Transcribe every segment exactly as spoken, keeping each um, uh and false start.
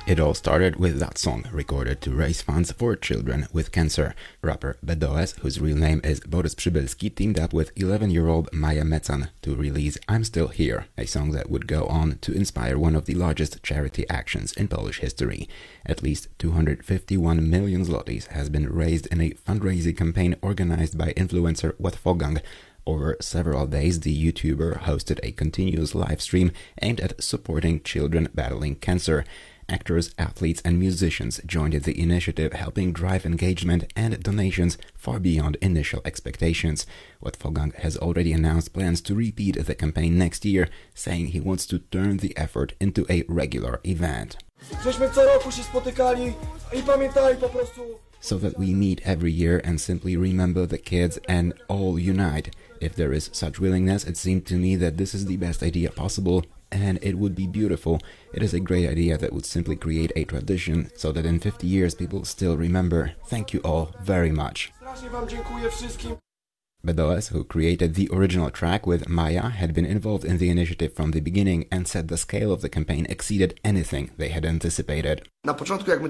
It all started with that song recorded to raise funds for children with cancer. Rapper BDOS, whose real name is Borys Przybylski, teamed up with eleven-year-old Maja Mecan to release I'm Still Here, a song that would go on to inspire one of the largest charity actions in Polish history. At least two hundred fifty-one million zlotys has been raised in a fundraising campaign organized by influencer Łatwogang. Over several days, the YouTuber hosted a continuous live stream aimed at supporting children battling cancer. Actors, athletes and musicians joined the initiative, helping drive engagement and donations far beyond initial expectations. Łatwogang has already announced plans to repeat the campaign next year, saying he wants to turn the effort into a regular event. So that we meet every year and simply remember the kids and all unite. If there is such willingness, it seemed to me that this is the best idea possible. And it would be beautiful. It is a great idea that would simply create a tradition so that in fifty years people still remember. Thank you all very much. BDOS, who created the original track with Maja, had been involved in the initiative from the beginning and said the scale of the campaign exceeded anything they had anticipated. At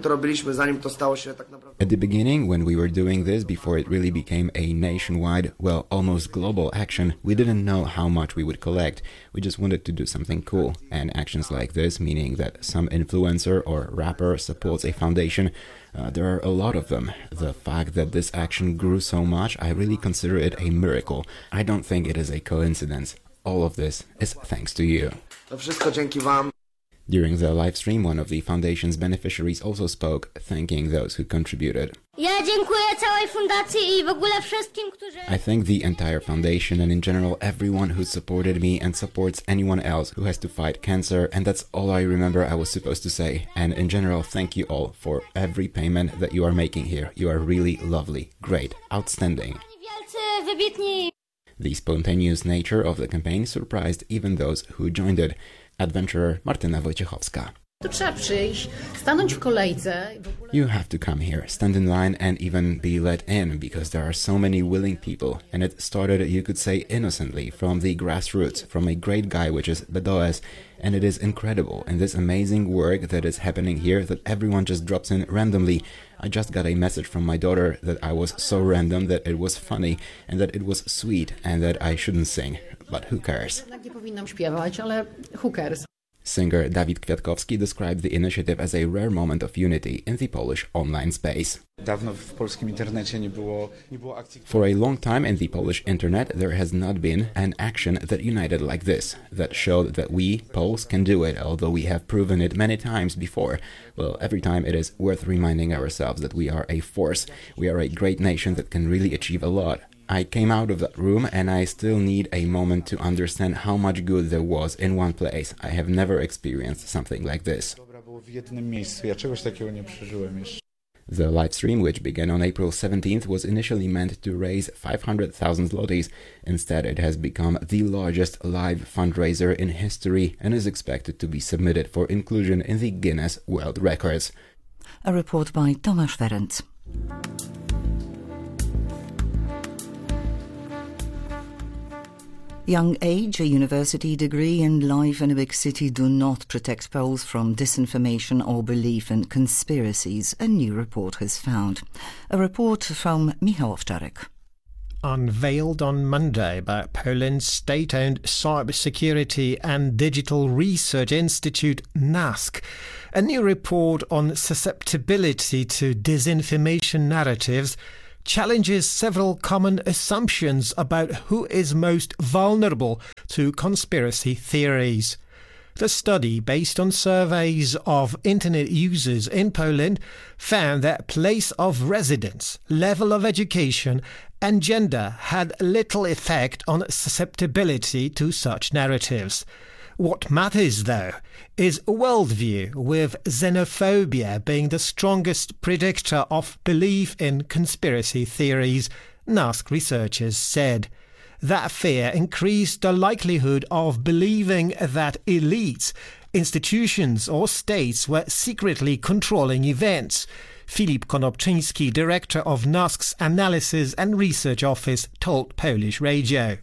the beginning, when we were doing this, before it really became a nationwide, well, almost global action, we didn't know how much we would collect. We just wanted to do something cool. And actions like this, meaning that some influencer or rapper supports a foundation, uh, there are a lot of them. The fact that this action grew so much, I really consider it a miracle. I don't think it is a coincidence. All of this is thanks to you. During the live stream, one of the foundation's beneficiaries also spoke, thanking those who contributed. I thank the entire foundation and in general everyone who supported me and supports anyone else who has to fight cancer, and that's all I remember I was supposed to say. And in general, thank you all for every payment that you are making here. You are really lovely, great, outstanding. The spontaneous nature of the campaign surprised even those who joined it. Adventurer Martyna Wojciechowska. You have to come here, stand in line and even be let in because there are so many willing people, and it started, you could say, innocently from the grassroots, from a great guy which is BDOS, and it is incredible in this amazing work that is happening here that everyone just drops in randomly. I just got a message from my daughter that I was so random that it was funny and that it was sweet and that I shouldn't sing, but who cares? Singer Dawid Kwiatkowski described the initiative as a rare moment of unity in the Polish online space. For a long time in the Polish internet, there has not been an action that united like this, that showed that we, Poles, can do it, although we have proven it many times before. Well, every time it is worth reminding ourselves that we are a force, we are a great nation that can really achieve a lot. I came out of that room and I still need a moment to understand how much good there was in one place. I have never experienced something like this. The live stream, which began on April seventeenth, was initially meant to raise five hundred thousand zlotys. Instead, it has become the largest live fundraiser in history and is expected to be submitted for inclusion in the Guinness World Records. A report by Tomasz Ferenc. Young age, a university degree and life in a big city do not protect Poles from disinformation or belief in conspiracies, a new report has found. A report from Michał Owczarek. Unveiled on Monday by Poland's state-owned cybersecurity and digital research institute NASK, a new report on susceptibility to disinformation narratives challenges several common assumptions about who is most vulnerable to conspiracy theories. The study, based on surveys of internet users in Poland, found that place of residence, level of education and gender had little effect on susceptibility to such narratives. What matters, though, is worldview, with xenophobia being the strongest predictor of belief in conspiracy theories, NASK researchers said. That fear increased the likelihood of believing that elites, institutions or states were secretly controlling events. Filip Konopczyński, director of NASK's Analysis and Research Office, told Polish Radio.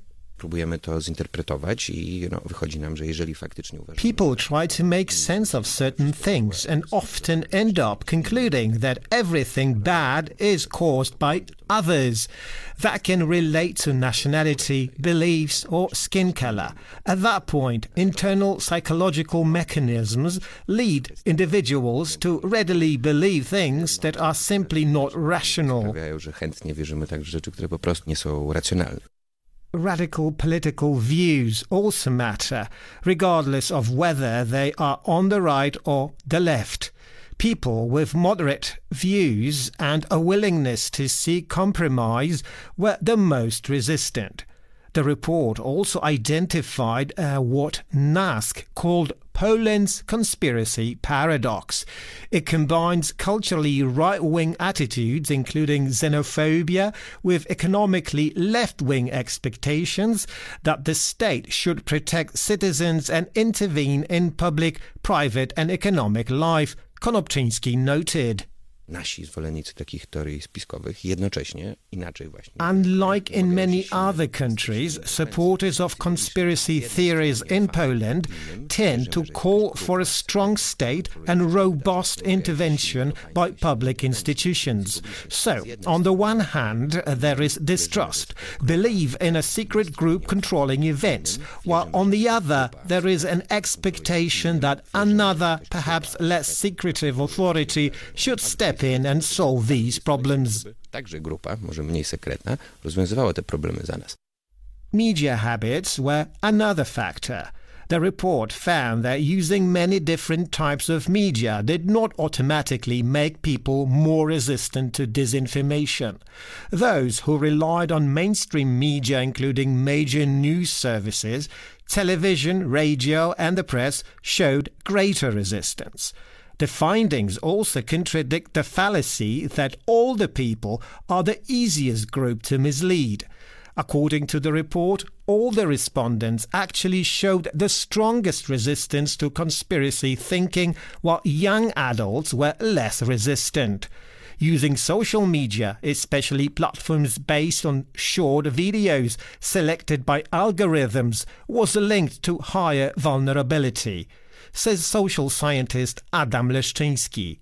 próbujemy to zinterpretować i no, wychodzi nam, że jeżeli faktycznie uważamy... People try to make sense of certain things and often end up concluding that everything bad is caused by others. That can relate to nationality, beliefs or skin color. At that point, internal psychological mechanisms lead individuals to readily believe things that are simply not rational. Sprawiają, że chętnie wierzymy także w rzeczy, które po prostu nie są racjonalne. Radical political views also matter, regardless of whether they are on the right or the left. People with moderate views and a willingness to seek compromise were the most resistant. The report also identified uh, what NASK called Poland's conspiracy paradox. It combines culturally right-wing attitudes, including xenophobia, with economically left-wing expectations that the state should protect citizens and intervene in public, private and economic life, Konopczyński noted. Nasi zwolennicy takich teorii spiskowych jednocześnie inaczej właśnie. Unlike in many other countries, supporters of conspiracy theories in Poland tend to call for a strong state and robust intervention by public institutions. So, on the one hand, there is distrust, belief in a secret group controlling events, while on the other, there is an expectation that another, perhaps less secretive authority should step in and solve these problems. Także grupa, może mniej sekretna, rozwiązywała te problemy za nas. Media habits were another factor. The report found that using many different types of media did not automatically make people more resistant to disinformation. Those who relied on mainstream media, including major news services, television, radio and the press, showed greater resistance. The findings also contradict the fallacy that older people are the easiest group to mislead. According to the report, all the respondents actually showed the strongest resistance to conspiracy thinking, while young adults were less resistant. Using social media, especially platforms based on short videos selected by algorithms, was linked to higher vulnerability, says social scientist Adam Leszczyński.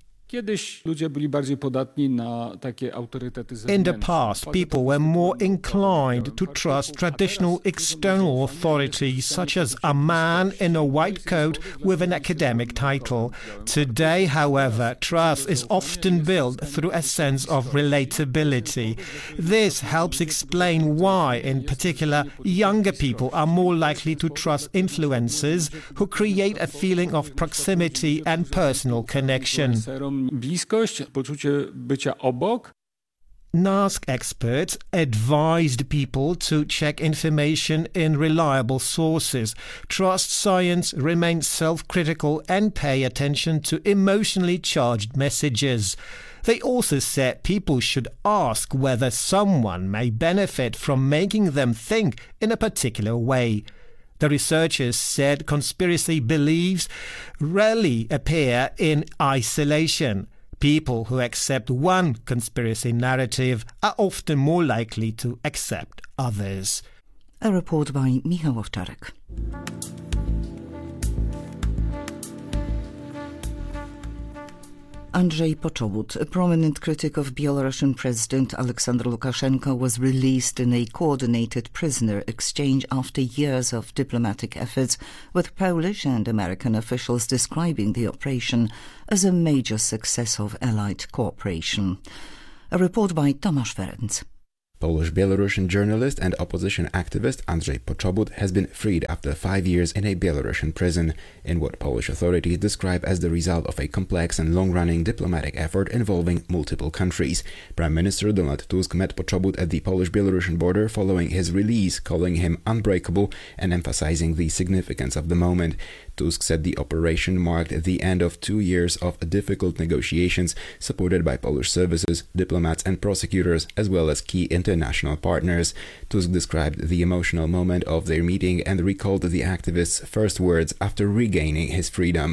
In the past, people were more inclined to trust traditional external authorities, such as a man in a white coat with an academic title. Today, however, trust is often built through a sense of relatability. This helps explain why, in particular, younger people are more likely to trust influencers who create a feeling of proximity and personal connection. Bliskość, poczucie bycia obok. NASK experts advised people to check information in reliable sources, trust science, remain self-critical and pay attention to emotionally charged messages. They also said people should ask whether someone may benefit from making them think in a particular way. The researchers said conspiracy beliefs rarely appear in isolation. People who accept one conspiracy narrative are often more likely to accept others. A report by Michał Owczarek. Andrzej Poczobut, a prominent critic of Belarusian President Alexander Lukashenko, was released in a coordinated prisoner exchange after years of diplomatic efforts, with Polish and American officials describing the operation as a major success of Allied cooperation. A report by Tomasz Ferenc. Polish-Belarusian journalist and opposition activist Andrzej Poczobut has been freed after five years in a Belarusian prison, in what Polish authorities describe as the result of a complex and long-running diplomatic effort involving multiple countries. Prime Minister Donald Tusk met Poczobut at the Polish-Belarusian border following his release, calling him unbreakable and emphasizing the significance of the moment. Tusk said the operation marked the end of two years of difficult negotiations supported by Polish services, diplomats and prosecutors, as well as key international partners. Tusk described the emotional moment of their meeting and recalled the activist's first words after regaining his freedom.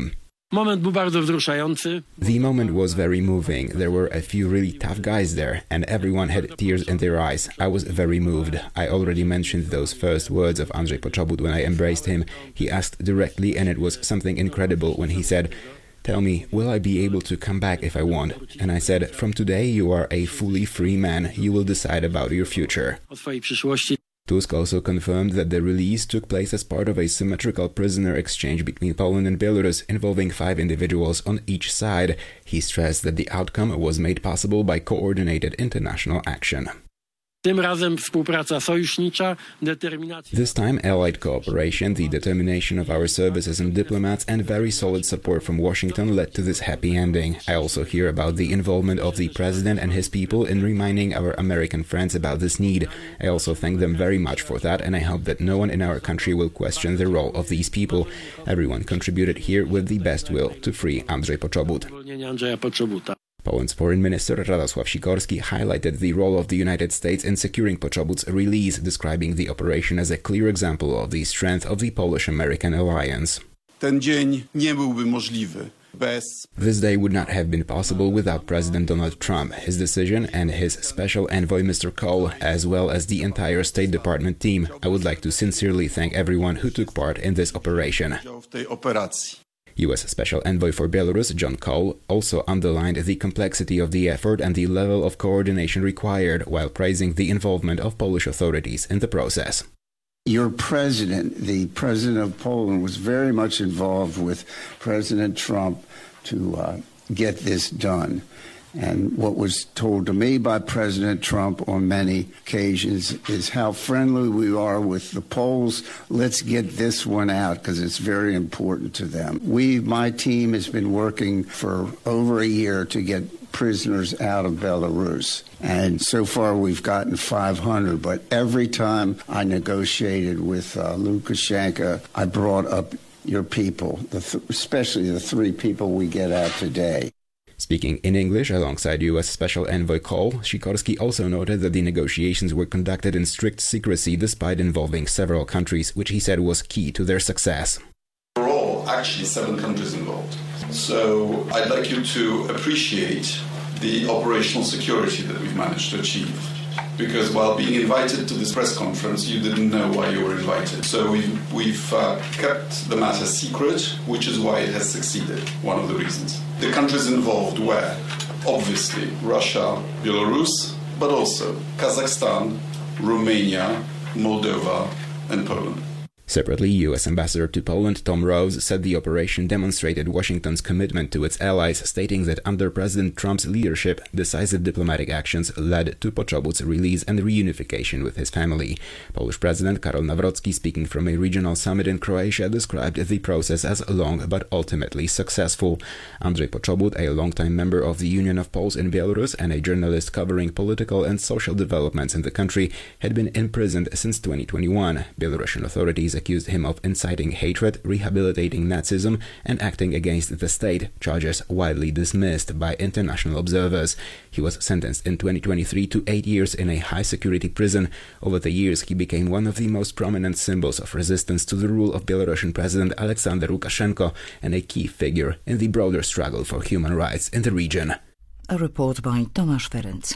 Moment był bardzo wzruszający. The moment was very moving. There were a few really tough guys there, and everyone had tears in their eyes. I was very moved. I already mentioned those first words of Andrzej Poczobut when I embraced him. He asked directly, and it was something incredible when he said, "Tell me, will I be able to come back if I want?" And I said, "From today you are a fully free man. You will decide about your future." O swojej przyszłości. Tusk also confirmed that the release took place as part of a symmetrical prisoner exchange between Poland and Belarus, involving five individuals on each side. He stressed that the outcome was made possible by coordinated international action. Tym razem współpraca sojusznicza, determinacja. This time, allied cooperation, the determination of our services and diplomats, and very solid support from Washington led to this happy ending. I also hear about the involvement of the president and his people in reminding our American friends about this need. I also thank them very much for that, and I hope that no one in our country will question the role of these people. Everyone contributed here with the best will to free Andrzej Poczobut. Andrzeja Poczobuta. Poland's Foreign Minister Radosław Sikorski highlighted the role of the United States in securing Poczobut's release, describing the operation as a clear example of the strength of the Polish-American alliance. Ten dzień nie byłby możliwy bez... This day would not have been possible without President Donald Trump, his decision, and his special envoy Mister Cole, as well as the entire State Department team. I would like to sincerely thank everyone who took part in this operation. w tej operacji. U S Special Envoy for Belarus, John Cole, also underlined the complexity of the effort and the level of coordination required, while praising the involvement of Polish authorities in the process. Your president, the president of Poland, was very much involved with President Trump to uh, get this done. And what was told to me by President Trump on many occasions is how friendly we are with the Poles. Let's get this one out because it's very important to them. We, my team, has been working for over a year to get prisoners out of Belarus. And so far we've gotten five hundred, but every time I negotiated with uh, Lukashenko, I brought up your people, the th- especially the three people we get out today. Speaking in English alongside U S Special Envoy Cole, Sikorski also noted that the negotiations were conducted in strict secrecy despite involving several countries, which he said was key to their success. We're all actually seven countries involved. So I'd like you to appreciate the operational security that we've managed to achieve. Because while being invited to this press conference, you didn't know why you were invited. So we've, we've uh, kept the matter secret, which is why it has succeeded, one of the reasons. The countries involved were, obviously, Russia, Belarus, but also Kazakhstan, Romania, Moldova, and Poland. Separately, U S Ambassador to Poland Tom Rose said the operation demonstrated Washington's commitment to its allies, stating that under President Trump's leadership, decisive diplomatic actions led to Poczobut's release and reunification with his family. Polish President Karol Nawrocki, speaking from a regional summit in Croatia, described the process as long but ultimately successful. Andrzej Poczobut, a longtime member of the Union of Poles in Belarus and a journalist covering political and social developments in the country, had been imprisoned since twenty twenty-one. Belarusian authorities accused him of inciting hatred, rehabilitating Nazism, and acting against the state, charges widely dismissed by international observers. He was sentenced in twenty twenty-three to eight years in a high-security prison. Over the years, he became one of the most prominent symbols of resistance to the rule of Belarusian President Alexander Lukashenko and a key figure in the broader struggle for human rights in the region. A report by Tomasz Ferenc.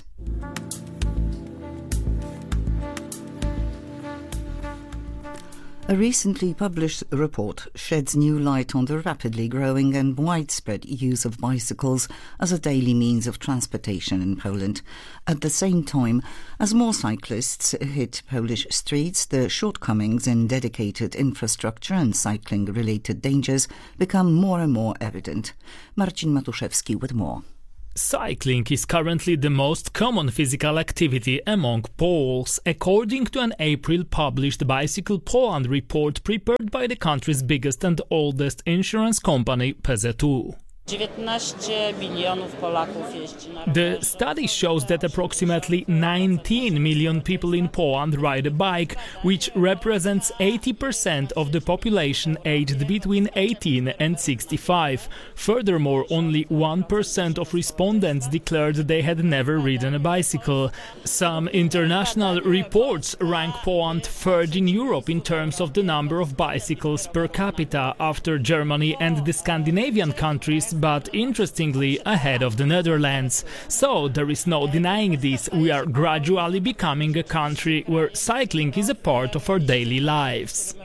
A recently published report sheds new light on the rapidly growing and widespread use of bicycles as a daily means of transportation in Poland. At the same time, as more cyclists hit Polish streets, the shortcomings in dedicated infrastructure and cycling-related dangers become more and more evident. Marcin Matuszewski with more. Cycling is currently the most common physical activity among Poles, according to an April published Bicycle Poland report prepared by the country's biggest and oldest insurance company, P Z U. The study shows that approximately nineteen million people in Poland ride a bike, which represents eighty percent of the population aged between eighteen and sixty-five. Furthermore, only one percent of respondents declared they had never ridden a bicycle. Some international reports rank Poland third in Europe in terms of the number of bicycles per capita, after Germany and the Scandinavian countries, but interestingly ahead of the Netherlands. So there is no denying this. We are gradually becoming a country where cycling is a part of our daily lives.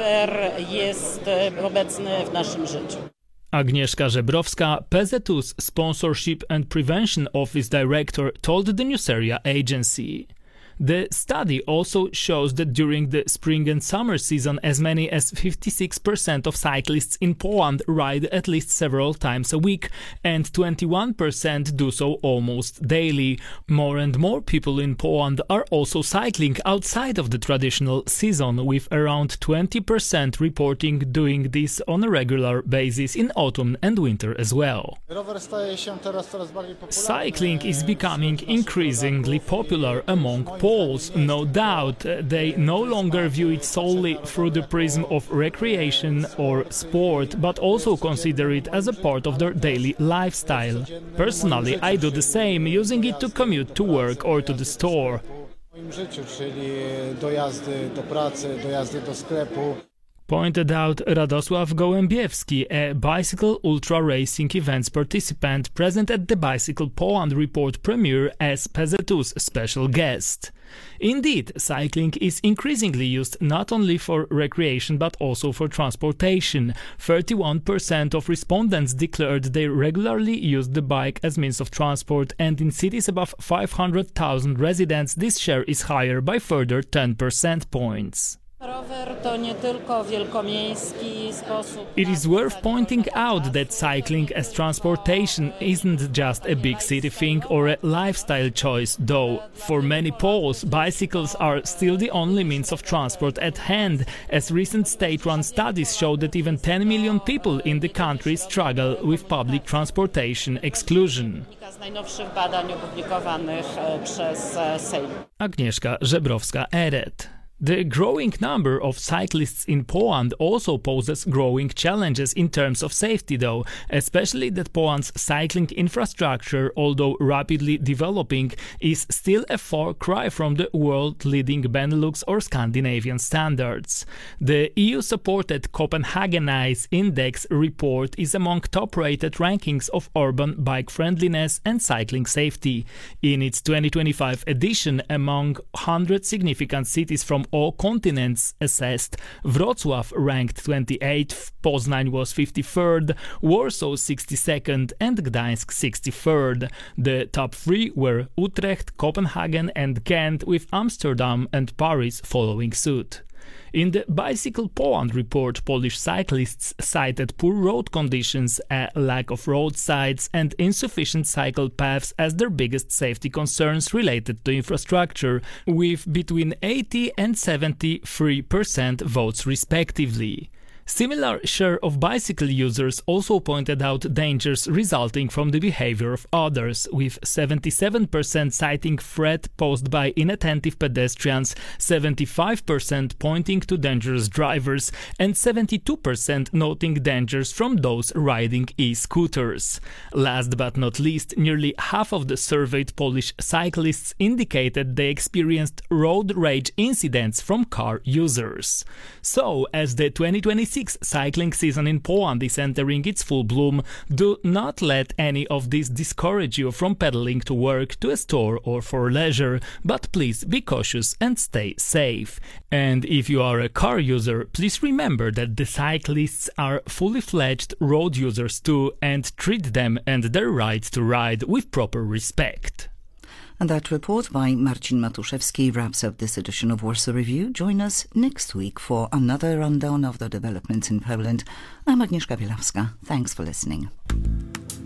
Agnieszka Żebrowska, P Z U's Sponsorship and Prevention Office Director, told the Newseria agency. The study also shows that during the spring and summer season, as many as fifty-six percent of cyclists in Poland ride at least several times a week, and twenty-one percent do so almost daily. More and more people in Poland are also cycling outside of the traditional season, with around twenty percent reporting doing this on a regular basis in autumn and winter as well. Cycling is becoming increasingly popular among Poles. Poles, no doubt. They no longer view it solely through the prism of recreation or sport, but also consider it as a part of their daily lifestyle. Personally, I do the same, using it to commute to work or to the store. Pointed out Radosław Gołębiewski, a bicycle ultra racing events participant present at the Bicycle Poland report premiere as P Z U's special guest. Indeed, cycling is increasingly used not only for recreation but also for transportation. thirty-one percent of respondents declared they regularly use the bike as means of transport, and in cities above five hundred thousand residents this share is higher by further ten percent points. It is worth pointing out that cycling as transportation isn't just a big city thing or a lifestyle choice, though. For many Poles, bicycles are still the only means of transport at hand, as recent state-run studies show that even ten million people in the country struggle with public transportation exclusion. Agnieszka Żebrowska added. The growing number of cyclists in Poland also poses growing challenges in terms of safety, though, especially that Poland's cycling infrastructure, although rapidly developing, is still a far cry from the world-leading Benelux or Scandinavian standards. The E U-supported Copenhagenize Index report is among top-rated rankings of urban bike friendliness and cycling safety. In its twenty twenty-five edition, among one hundred significant cities from all continents assessed, Wrocław ranked twenty-eighth, Poznań was fifty-third, Warsaw sixty-second and Gdańsk sixty-third. The top three were Utrecht, Copenhagen and Ghent, with Amsterdam and Paris following suit. In the Bicycle Poland report, Polish cyclists cited poor road conditions, a lack of roadsides and insufficient cycle paths as their biggest safety concerns related to infrastructure, with between eighty and seventy-three percent votes respectively. Similar share of bicycle users also pointed out dangers resulting from the behavior of others, with seventy-seven percent citing threat posed by inattentive pedestrians, seventy-five percent pointing to dangerous drivers, and seventy-two percent noting dangers from those riding e-scooters. Last but not least, nearly half of the surveyed Polish cyclists indicated they experienced road rage incidents from car users. So, as the twenty twenty-six cycling season in Poland is entering its full bloom, do not let any of this discourage you from pedaling to work, to a store or for leisure, but please be cautious and stay safe. And if you are a car user, please remember that the cyclists are fully fledged road users too, and treat them and their right to ride with proper respect. And that report by Marcin Matuszewski wraps up this edition of Warsaw Review. Join us next week for another rundown of the developments in Poland. I'm Agnieszka Bielawska. Thanks for listening.